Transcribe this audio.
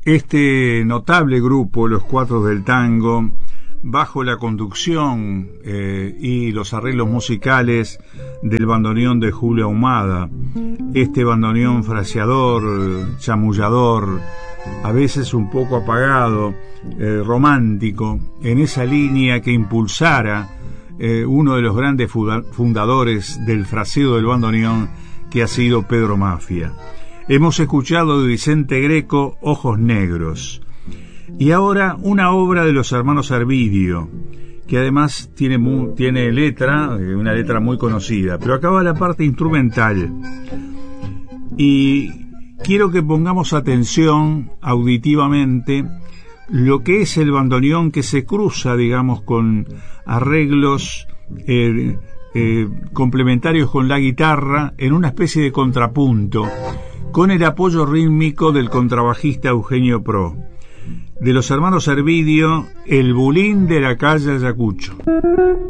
Este notable grupo, Los Cuatro del Tango, bajo la conducción y los arreglos musicales del bandoneón de Julio Ahumada, este bandoneón fraseador, chamullador, a veces un poco apagado, romántico, en esa línea que impulsara uno de los grandes fundadores del fraseo del bandoneón, que ha sido Pedro Mafia. Hemos escuchado de Vicente Greco Ojos Negros, y ahora una obra de los hermanos Arvidio, que además tiene letra, una letra muy conocida, pero acaba la parte instrumental, y quiero que pongamos atención auditivamente lo que es el bandoneón, que se cruza, digamos, con arreglos complementarios con la guitarra en una especie de contrapunto, con el apoyo rítmico del contrabajista Eugenio Pro. De los hermanos Arvidio, El Bulín de la calle Ayacucho.